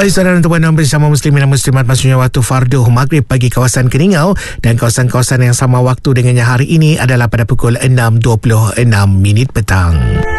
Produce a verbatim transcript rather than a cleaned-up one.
Baik, saudara dan puan bersama Muslimin dan Muslimat, maksudnya waktu fardu maghrib bagi kawasan Keningau dan kawasan-kawasan yang sama waktu dengannya hari ini adalah pada pukul enam dua puluh enam minit petang.